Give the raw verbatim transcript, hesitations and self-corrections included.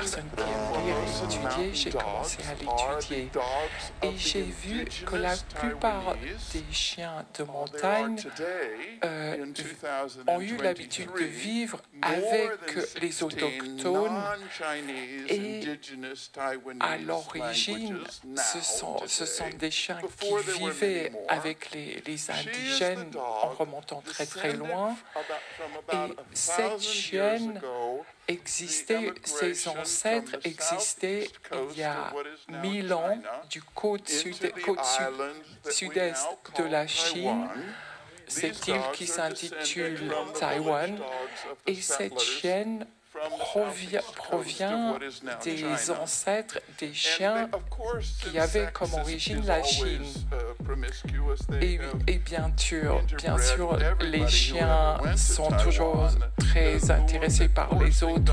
personnes qui aiment lire et étudier, j'ai commencé à l'étudier. Et j'ai vu que la plupart des chiens de montagne euh, ont eu l'habitude de vivre avec les autochtones et à l'origine, ce sont, ce sont des chiens qui vivaient avec les, les indigènes en remontant très très loin. Et cette chienne existait, ses ancêtres existaient il y a mille ans du côte sud, côte sud, sud-est de la Chine, cette île qui s'intitule Taïwan, et cette chienne provient, provient des ancêtres des chiens qui avaient comme origine la Chine. Et, et bien sûr, bien sûr, les chiens sont toujours très intéressés par les autres